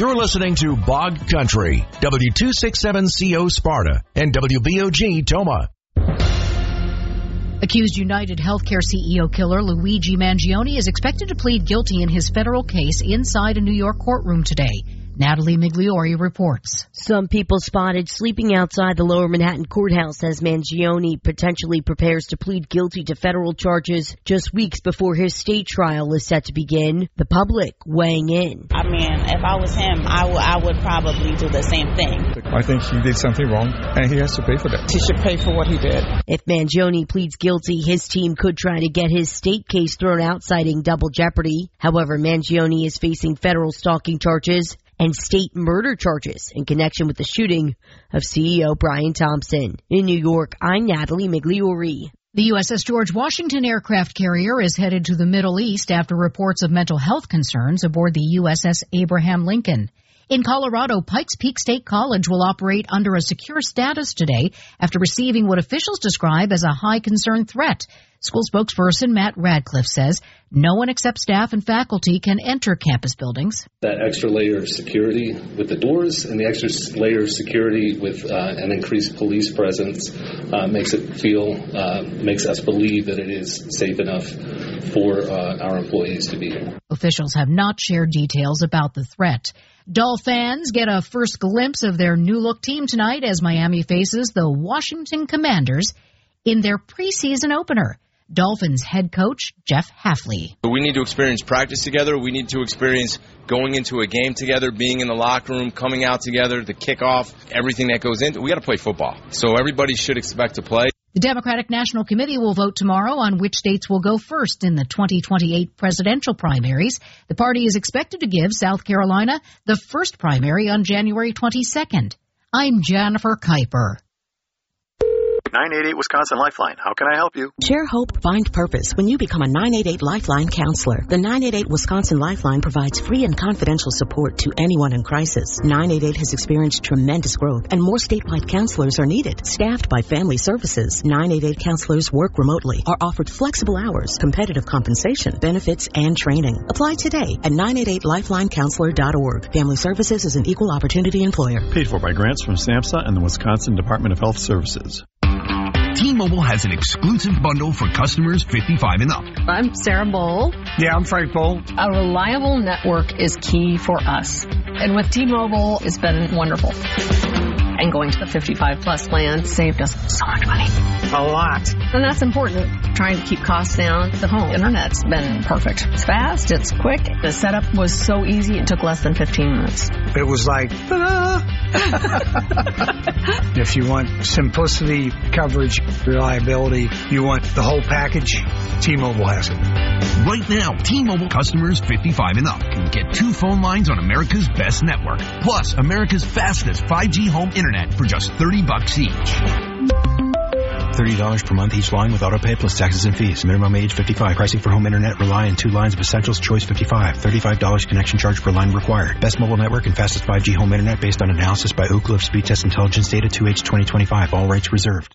You're listening to Bog Country, W267CO Sparta, and WBOG Toma. Accused United Healthcare CEO killer Luigi Mangione is expected to plead guilty in his federal case inside a New York courtroom today. Natalie Migliori reports. Some people spotted sleeping outside the Lower Manhattan courthouse as Mangione potentially prepares to plead guilty to federal charges just weeks before his state trial is set to begin. The public weighing in. I mean, if I was him, I would probably do the same thing. I think he did something wrong, and he has to pay for that. He should pay for what he did. If Mangione pleads guilty, his team could try to get his state case thrown out, citing double jeopardy. However, Mangione is facing federal stalking charges and state murder charges in connection with the shooting of CEO Brian Thompson. In New York, I'm Natalie Migliori. The USS George Washington aircraft carrier is headed to the Middle East after reports of mental health concerns aboard the USS Abraham Lincoln. In Colorado, Pikes Peak State College will operate under a secure status today after receiving what officials describe as a high concern threat. School spokesperson Matt Radcliffe says no one except staff and faculty can enter campus buildings. That extra layer of security with the doors and the extra layer of security with an increased police presence makes us believe that it is safe enough for our employees to be here. Officials have not shared details about the threat. Dull fans get a first glimpse of their new-look team tonight as Miami faces the Washington Commanders in their preseason opener. Dolphins head coach Jeff Hafley. We need to experience practice together. We need to experience going into a game together, being in the locker room, coming out together, the kickoff, everything that goes into it. We got to play football. So everybody should expect to play. The Democratic National Committee will vote tomorrow on which states will go first in the 2028 presidential primaries. The party is expected to give South Carolina the first primary on January 22nd. I'm Jennifer Kuiper. 988 Wisconsin Lifeline. How can I help you? Share hope, find purpose when you become a 988 Lifeline counselor. The 988 Wisconsin Lifeline provides free and confidential support to anyone in crisis. 988 has experienced tremendous growth, and more statewide counselors are needed. Staffed by Family Services, 988 counselors work remotely, are offered flexible hours, competitive compensation, benefits, and training. Apply today at 988lifelinecounselor.org. Family Services is an equal opportunity employer. Paid for by grants from SNAPSA and the Wisconsin Department of Health Services. T-Mobile has an exclusive bundle for customers 55 and up. I'm Sarah Bowl. Yeah, I'm Frank Bowl. A reliable network is key for us. And with T-Mobile, it's been wonderful. And going to the 55-plus plan saved us so much money. A lot. And that's important. Trying to keep costs down. The home internet's been perfect. It's fast. It's quick. The setup was so easy. It took less than 15 minutes. It was like, ta-da! If you want simplicity, coverage, reliability, you want the whole package, T-Mobile has it. Right now, T-Mobile customers 55 and up can get 2 phone lines on America's best network, plus America's fastest 5G home internet for just $30 each. $30 per month each line with autopay plus taxes and fees. Minimum age 55. Pricing for home internet rely on 2 lines of Essentials Choice 55. $35 connection charge per line required. Best mobile network and fastest 5G home internet based on analysis by Ookla of Speed Test Intelligence data 2H 2025. All rights reserved.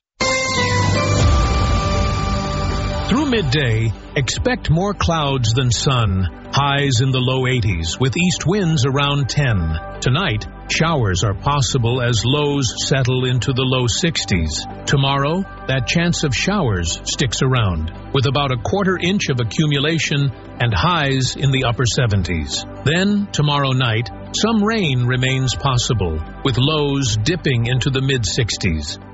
Through midday, expect more clouds than sun. Highs in the low 80s with east winds around 10. Tonight, showers are possible as lows settle into the low 60s. Tomorrow, that chance of showers sticks around with about a quarter inch of accumulation and highs in the upper 70s. Then, tomorrow night, some rain remains possible with lows dipping into the mid 60s.